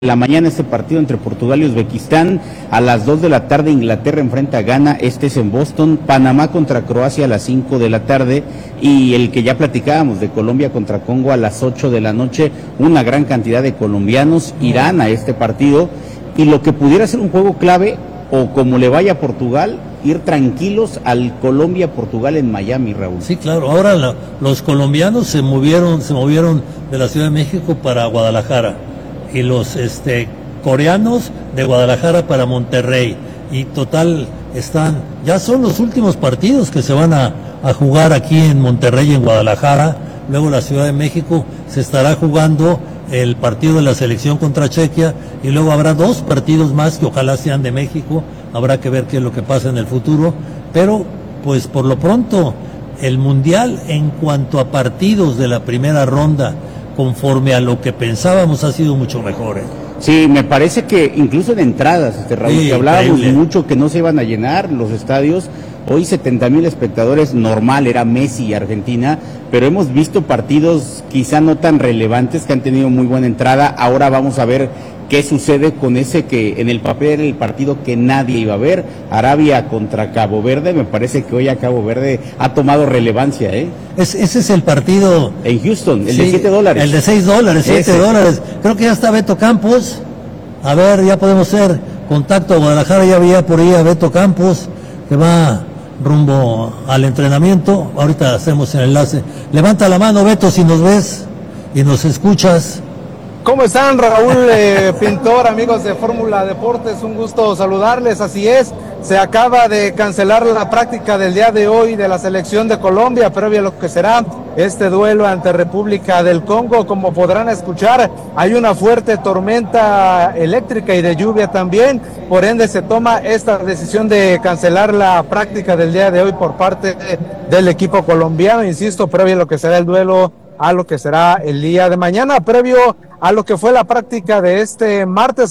La mañana este partido entre Portugal y Uzbekistán, a las 2 de la tarde Inglaterra enfrenta a Ghana, este es en Boston, Panamá contra Croacia a las 5 de la tarde y el que ya platicábamos de Colombia contra Congo a las 8 de la noche, una gran cantidad de colombianos irán a este partido y lo que pudiera ser un juego clave o como le vaya a Portugal, ir tranquilos al Colombia-Portugal en Miami, Raúl. Sí, claro, ahora los colombianos se movieron de la Ciudad de México para Guadalajara. Y los coreanos de Guadalajara para Monterrey, y total ya son los últimos partidos que se van a jugar aquí en Monterrey y en Guadalajara. Luego la Ciudad de México se estará jugando el partido de la selección contra Chequia, y luego habrá 2 partidos más que ojalá sean de México. Habrá que ver qué es lo que pasa en el futuro, pero pues por lo pronto el Mundial en cuanto a partidos de la primera ronda, conforme a lo que pensábamos, ha sido mucho mejor. Sí, me parece que incluso en entradas, Raúl, sí, que hablábamos increíble. Mucho que no se iban a llenar los estadios, hoy 70,000 espectadores, normal, era Messi y Argentina, pero hemos visto partidos quizá no tan relevantes que han tenido muy buena entrada. Ahora vamos a ver qué sucede con ese que en el papel era el partido que nadie iba a ver, Arabia contra Cabo Verde. Me parece que hoy a Cabo Verde ha tomado relevancia, Ese es el partido en Houston, el sí, de $7. El de $6, $7. Creo que ya está Beto Campos. A ver, ya podemos hacer contacto a Guadalajara. Ya había por ahí a Beto Campos, que va rumbo al entrenamiento. Ahorita hacemos el enlace. Levanta la mano, Beto, si nos ves y nos escuchas. ¿Cómo están, Raúl Pintor, amigos de Fórmula Deportes? Un gusto saludarles. Así es, se acaba de cancelar la práctica del día de hoy de la selección de Colombia, previo a lo que será este duelo ante República del Congo. Como podrán escuchar, hay una fuerte tormenta eléctrica y de lluvia también, por ende se toma esta decisión de cancelar la práctica del día de hoy por parte del equipo colombiano, insisto, previo a lo que será el duelo, a lo que será el día de mañana, previo a lo que fue la práctica de este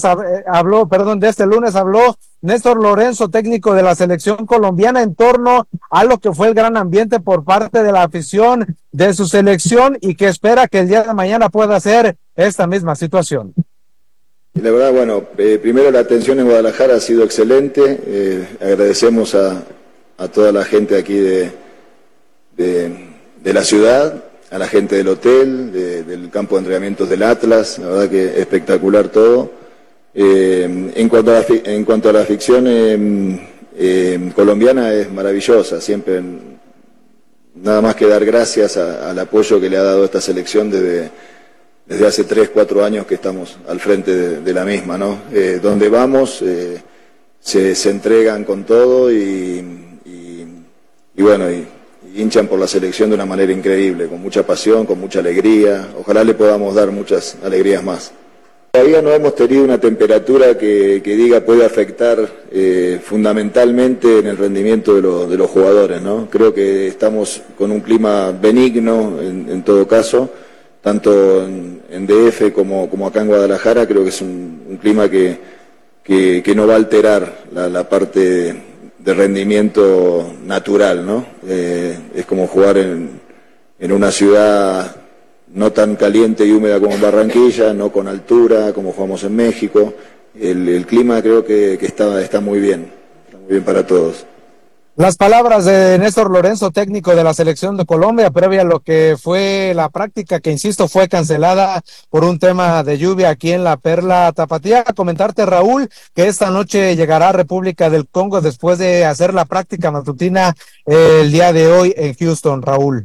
de este lunes, habló Néstor Lorenzo, técnico de la selección colombiana, en torno a lo que fue el gran ambiente por parte de la afición de su selección y que espera que el día de mañana pueda ser esta misma situación. La verdad, bueno, primero la atención en Guadalajara ha sido excelente, agradecemos a toda la gente aquí de la ciudad, a la gente del hotel, del campo de entrenamientos del Atlas, la verdad que espectacular todo. En cuanto a la ficción colombiana, es maravillosa, siempre nada más que dar gracias al apoyo que le ha dado esta selección desde hace 3-4 años que estamos al frente de la misma, ¿no? Donde vamos se entregan con todo y bueno, hinchan por la selección de una manera increíble, con mucha pasión, con mucha alegría. Ojalá le podamos dar muchas alegrías más. Todavía no hemos tenido una temperatura que diga puede afectar fundamentalmente en el rendimiento de los jugadores, ¿no? Creo que estamos con un clima benigno en todo caso, tanto en DF como acá en Guadalajara. Creo que es un clima que no va a alterar la parte de rendimiento natural, ¿no? Es como jugar en una ciudad no tan caliente y húmeda como en Barranquilla, no con altura como jugamos en México. El clima creo que está muy bien para todos. Las palabras de Néstor Lorenzo, técnico de la selección de Colombia, previa a lo que fue la práctica, que insisto fue cancelada por un tema de lluvia aquí en la Perla Tapatía. Comentarte, Raúl, que esta noche llegará a República del Congo después de hacer la práctica matutina el día de hoy en Houston, Raúl.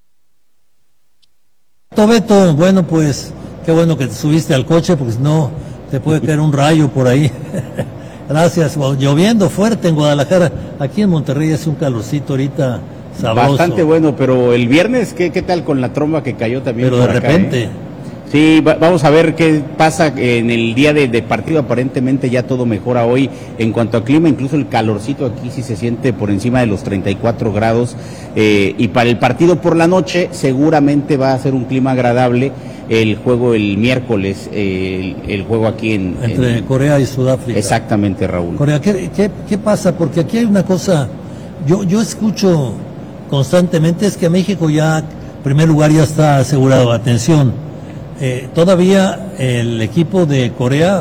Beto, bueno, pues qué bueno que te subiste al coche, porque si no te puede caer un rayo por ahí. Gracias. Lloviendo fuerte en Guadalajara. Aquí en Monterrey es un calorcito ahorita sabroso. Bastante bueno, pero el viernes, ¿qué tal con la tromba que cayó también? Pero de repente. Sí, vamos a ver qué pasa en el día de partido. Aparentemente ya todo mejora hoy en cuanto a clima, incluso el calorcito aquí sí se siente por encima de los 34 grados. Y para el partido por la noche seguramente va a ser un clima agradable. El juego el miércoles, el juego aquí entre Corea y Sudáfrica. Exactamente, Raúl. Corea, ¿qué pasa? Porque aquí hay una cosa, yo escucho constantemente, es que México ya, en primer lugar, ya está asegurado. Atención, todavía el equipo de Corea